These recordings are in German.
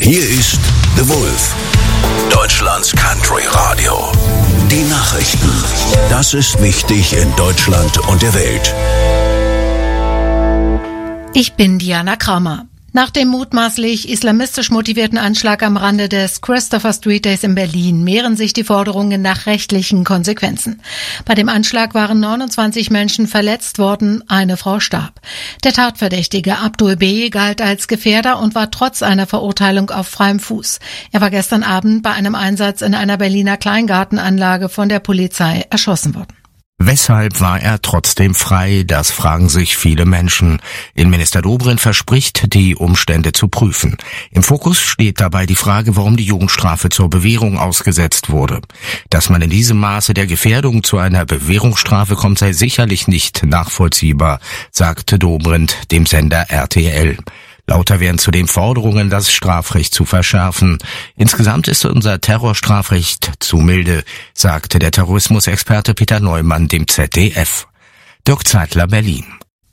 Hier ist The Wolf, Deutschlands Country Radio. Die Nachrichten. Das ist wichtig in Deutschland und der Welt. Ich bin Diana Kramer. Nach dem mutmaßlich islamistisch motivierten Anschlag am Rande des Christopher Street Days in Berlin mehren sich die Forderungen nach rechtlichen Konsequenzen. Bei dem Anschlag waren 29 Menschen verletzt worden, eine Frau starb. Der Tatverdächtige Abdul B. galt als Gefährder und war trotz einer Verurteilung auf freiem Fuß. Er war gestern Abend bei einem Einsatz in einer Berliner Kleingartenanlage von der Polizei erschossen worden. Weshalb war er trotzdem frei? Das fragen sich viele Menschen. Innenminister Dobrindt verspricht, die Umstände zu prüfen. Im Fokus steht dabei die Frage, warum die Jugendstrafe zur Bewährung ausgesetzt wurde. Dass man in diesem Maße der Gefährdung zu einer Bewährungsstrafe kommt, sei sicherlich nicht nachvollziehbar, sagte Dobrindt dem Sender RTL. Lauter werden zudem Forderungen, das Strafrecht zu verschärfen. Insgesamt ist unser Terrorstrafrecht zu milde, sagte der Terrorismusexperte Peter Neumann dem ZDF. Dirk Zeitler, Berlin.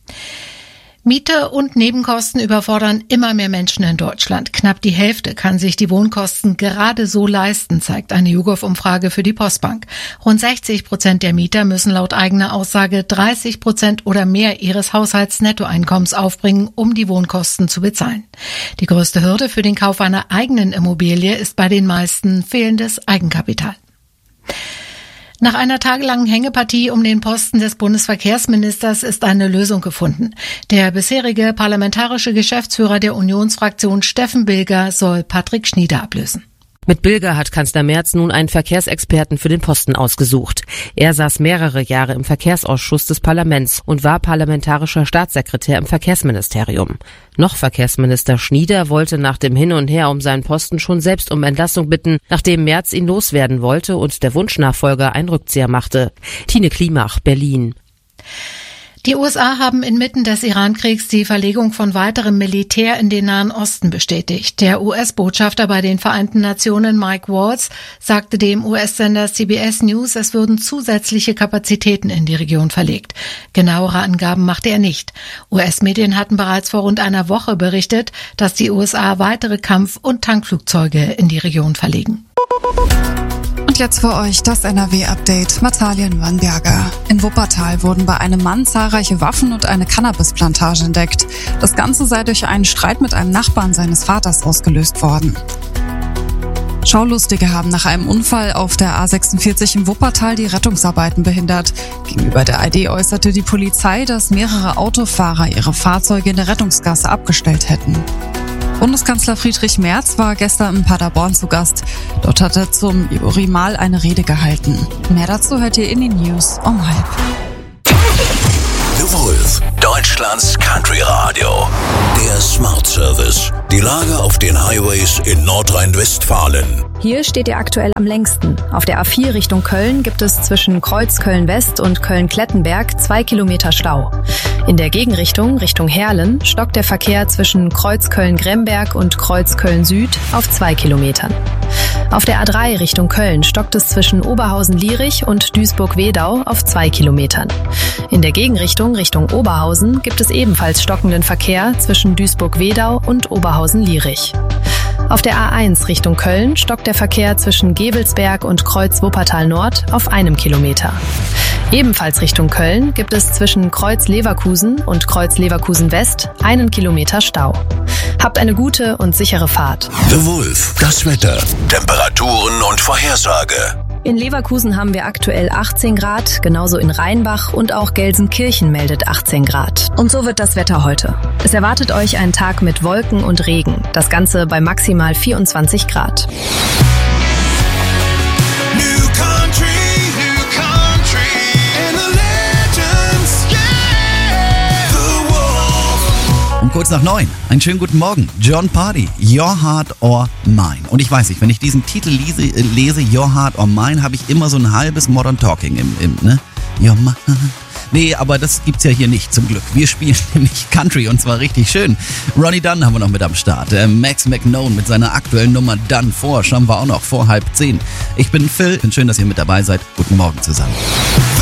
Miete und Nebenkosten überfordern immer mehr Menschen in Deutschland. Knapp die Hälfte kann sich die Wohnkosten gerade so leisten, zeigt eine YouGov-Umfrage für die Postbank. Rund 60% der Mieter müssen laut eigener Aussage 30% oder mehr ihres Haushaltsnettoeinkommens aufbringen, um die Wohnkosten zu bezahlen. Die größte Hürde für den Kauf einer eigenen Immobilie ist bei den meisten fehlendes Eigenkapital. Nach einer tagelangen Hängepartie um den Posten des Bundesverkehrsministers ist eine Lösung gefunden. Der bisherige parlamentarische Geschäftsführer der Unionsfraktion Steffen Bilger soll Patrick Schnieder ablösen. Mit Bilger hat Kanzler Merz nun einen Verkehrsexperten für den Posten ausgesucht. Er saß mehrere Jahre im Verkehrsausschuss des Parlaments und war parlamentarischer Staatssekretär im Verkehrsministerium. Noch Verkehrsminister Schnieder wollte nach dem Hin und Her um seinen Posten schon selbst um Entlassung bitten, nachdem Merz ihn loswerden wollte und der Wunschnachfolger einen Rückzieher machte. Tine Klimach, Berlin. Die USA haben inmitten des Iran-Kriegs die Verlegung von weiterem Militär in den Nahen Osten bestätigt. Der US-Botschafter bei den Vereinten Nationen, Mike Waltz, sagte dem US-Sender CBS News, es würden zusätzliche Kapazitäten in die Region verlegt. Genauere Angaben machte er nicht. US-Medien hatten bereits vor rund einer Woche berichtet, dass die USA weitere Kampf- und Tankflugzeuge in die Region verlegen. Und jetzt für euch das NRW-Update. Natalia Nürnberger. In Wuppertal wurden bei einem Mann zahlreiche Waffen und eine Cannabisplantage entdeckt. Das Ganze sei durch einen Streit mit einem Nachbarn seines Vaters ausgelöst worden. Schaulustige haben nach einem Unfall auf der A46 in Wuppertal die Rettungsarbeiten behindert. Gegenüber der ARD äußerte die Polizei, dass mehrere Autofahrer ihre Fahrzeuge in der Rettungsgasse abgestellt hätten. Bundeskanzler Friedrich Merz war gestern in Paderborn zu Gast. Dort hat er zum Urimal eine Rede gehalten. Mehr dazu hört ihr in den News um 12:30. The Wolf, Deutschlands Country Radio. Der Smart Service. Die Lage auf den Highways in Nordrhein-Westfalen. Hier steht ihr aktuell am längsten. Auf der A4 Richtung Köln gibt es zwischen Kreuz Köln-West und Köln-Klettenberg 2 Kilometer Stau. In der Gegenrichtung, Richtung Herlen, stockt der Verkehr zwischen Kreuz Köln-Gremberg und Kreuz Köln-Süd auf 2 Kilometern. Auf der A3 Richtung Köln stockt es zwischen Oberhausen-Lierich und Duisburg-Wedau auf 2 Kilometern. In der Gegenrichtung, Richtung Oberhausen, gibt es ebenfalls stockenden Verkehr zwischen Duisburg-Wedau und Oberhausen-Lierich. Auf der A1 Richtung Köln stockt der Verkehr zwischen Gevelsberg und Kreuz Wuppertal-Nord auf 1 Kilometer. Ebenfalls Richtung Köln gibt es zwischen Kreuz Leverkusen und Kreuz Leverkusen-West 1 Kilometer Stau. Habt eine gute und sichere Fahrt. The Wolf, das Wetter, Temperaturen und Vorhersage. In Leverkusen haben wir aktuell 18 Grad, genauso in Rheinbach und auch Gelsenkirchen meldet 18 Grad. Und so wird das Wetter heute. Es erwartet euch ein Tag mit Wolken und Regen. Das Ganze bei maximal 24 Grad. Um kurz nach 9. Einen schönen guten Morgen. Jon Pardi, Your Heart or Mine. Und ich weiß nicht, wenn ich diesen Titel lese Your Heart or Mine, habe ich immer so ein halbes Modern Talking ne? Your Mind. Nee, aber das gibt's ja hier nicht, zum Glück. Wir spielen nämlich Country und zwar richtig schön. Ronnie Dunn haben wir noch mit am Start. Max McKnone mit seiner aktuellen Nummer Done For. Schauen wir auch noch vor 9:30. Ich bin Phil. Schön, dass ihr mit dabei seid. Guten Morgen zusammen.